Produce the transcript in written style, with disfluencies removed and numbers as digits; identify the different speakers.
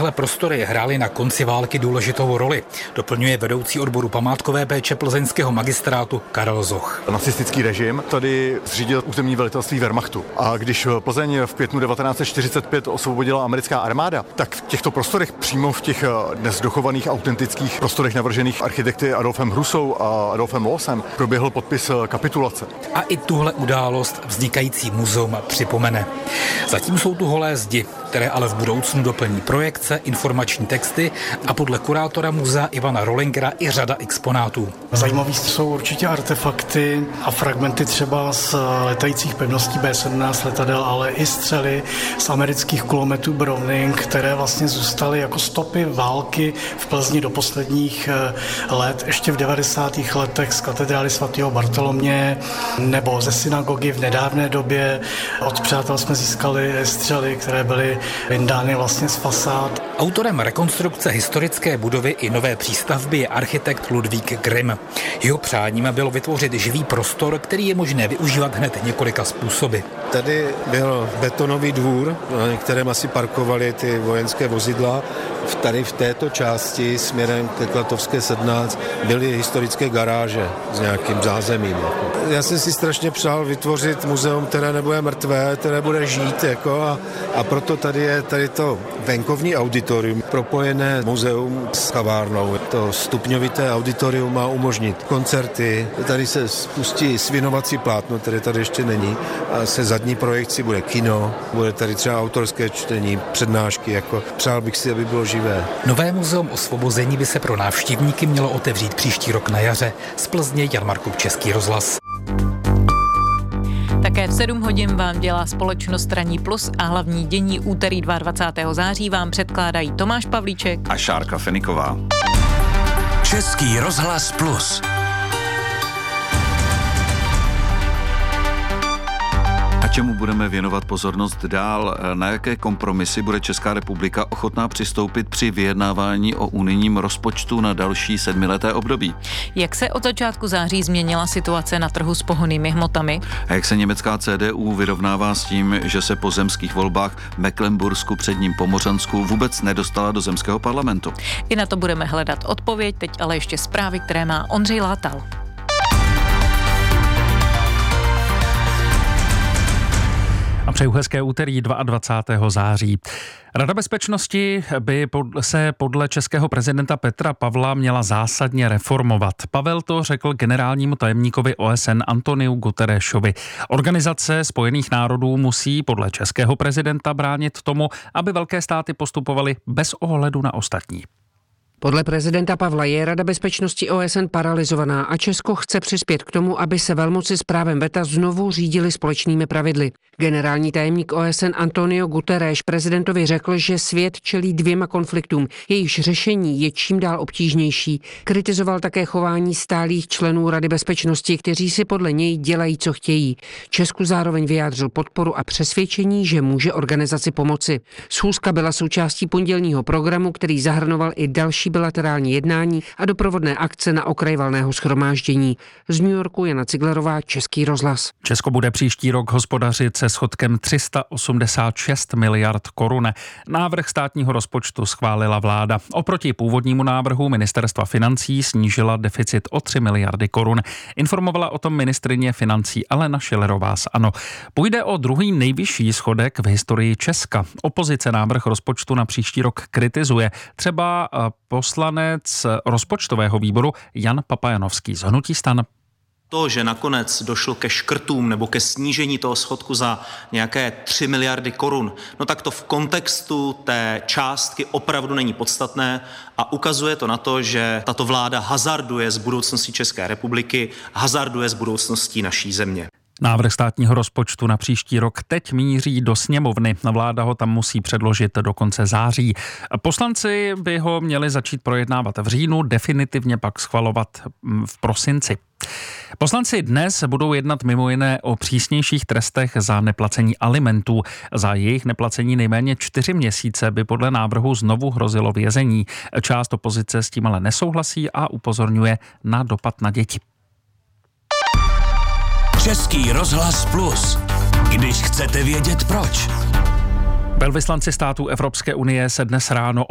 Speaker 1: Tyhle prostory hrály na konci války důležitou roli, doplňuje vedoucí odboru památkové péče plzeňského magistrátu Karel Zoch.
Speaker 2: Nacistický režim tady zřídil územní velitelství Wehrmachtu. A když Plzeň v květnu 1945 osvobodila americká armáda, tak v těchto prostorech, přímo v těch dnes dochovaných autentických prostorech navržených architekty Adolfem Hrusou a Adolfem Loosem, proběhl podpis kapitulace.
Speaker 1: A i tuhle událost vznikající muzeum připomene. Zatím jsou tu holé zdi, které ale v budoucnu doplní projekce, informační texty a podle kurátora muzea Ivana Rollingera i řada exponátů.
Speaker 3: Zajímavý jsou určitě artefakty a fragmenty třeba z letajících pevností B-17 letadel, ale i střely z amerických kulometů Browning, které vlastně zůstaly jako stopy války v Plzni do posledních let, ještě v 90. letech z katedrály svatého Bartoloměje nebo ze synagogy v nedávné době. Od přátel jsme získali střely, které byly vyndány vlastně z fasád.
Speaker 1: Autorem rekonstrukce historické budovy i nové přístavby je architekt Ludvík Grimm. Jeho přáním bylo vytvořit živý prostor, který je možné využívat hned několika způsoby.
Speaker 4: Tady byl betonový dvůr, na kterém asi parkovali ty vojenské vozidla. Tady v této části směrem ke Klatovské 17 byly historické garáže s nějakým zázemím. Já jsem si strašně přál vytvořit muzeum, které nebude mrtvé, které bude žít. A proto tady je to venkovní auditorium, propojené muzeum s kavárnou. To stupňovité auditorium má umožnit koncerty. Tady se spustí svinovací plátno, které tady ještě není. A se zadní projekcí bude kino, bude tady třeba autorské čtení, přednášky. Přál bych si, aby bylo živé.
Speaker 1: Nové muzeum Osvobození by se pro návštěvníky mělo otevřít příští rok na jaře. Z Plzně Jan Markub, Český rozhlas.
Speaker 5: Také v 7 hodin vám dělá společnost Ranní Plus a hlavní dění úterý 22. září vám předkládají Tomáš Pavlíček
Speaker 6: a Šárka Feniková.
Speaker 7: Český rozhlas Plus.
Speaker 6: A čemu budeme věnovat pozornost dál? Na jaké kompromisy bude Česká republika ochotná přistoupit při vyjednávání o unijním rozpočtu na další 7leté období?
Speaker 5: Jak se od začátku září změnila situace na trhu s pohonnými hmotami?
Speaker 6: A jak se německá CDU vyrovnává s tím, že se po zemských volbách v Mecklenbursku, předním Pomořansku vůbec nedostala do zemského parlamentu?
Speaker 5: I na to budeme hledat odpověď, teď ale ještě zprávy, které má Ondřej Látal.
Speaker 8: A přeju hezké úterý 22. září. Rada bezpečnosti by se podle českého prezidenta Petra Pavla měla zásadně reformovat. Pavel to řekl generálnímu tajemníkovi OSN Antoniu Guterresovi. Organizace Spojených národů musí podle českého prezidenta bránit tomu, aby velké státy postupovaly bez ohledu na ostatní.
Speaker 9: Podle prezidenta Pavla je Rada bezpečnosti OSN paralyzovaná a Česko chce přispět k tomu, aby se velmoci s právem veta znovu řídily společnými pravidly. Generální tajemník OSN Antonio Guterres prezidentovi řekl, že svět čelí 2 konfliktům, jejichž řešení je čím dál obtížnější. Kritizoval také chování stálých členů Rady bezpečnosti, kteří si podle něj dělají, co chtějí. Česku zároveň vyjádřil podporu a přesvědčení, že může organizaci pomoci. Schůzka byla součástí pondělního programu, který zahrnoval i další bilaterální jednání a doprovodné akce na okraj valného shromáždění. Z New Yorku Jana Ciglerová, Český rozhlas.
Speaker 8: Česko bude příští rok hospodařit se schodkem 386 miliard korun. Návrh státního rozpočtu schválila vláda. Oproti původnímu návrhu ministerstva financí snížila deficit o 3 miliardy korun. Informovala o tom ministryně financí Alena Schillerová z ANO. Půjde o druhý nejvyšší schodek v historii Česka. Opozice návrh rozpočtu na příští rok kritizuje. Třeba poslanec rozpočtového výboru Jan Papajanovský z hnutí STAN.
Speaker 10: To, že nakonec došlo ke škrtům nebo ke snížení toho schodku za nějaké 3 miliardy korun, no tak to v kontextu té částky opravdu není podstatné a ukazuje to na to, že tato vláda hazarduje s budoucností České republiky, hazarduje s budoucností naší země.
Speaker 8: Návrh státního rozpočtu na příští rok teď míří do sněmovny. Vláda ho tam musí předložit do konce září. Poslanci by ho měli začít projednávat v říjnu, definitivně pak schvalovat v prosinci. Poslanci dnes budou jednat mimo jiné o přísnějších trestech za neplacení alimentů. Za jejich neplacení nejméně 4 měsíce by podle návrhu znovu hrozilo vězení. Část opozice s tím ale nesouhlasí a upozorňuje na dopad na děti.
Speaker 7: Český rozhlas Plus. Když chcete vědět proč.
Speaker 8: Velvyslanci států Evropské unie se dnes ráno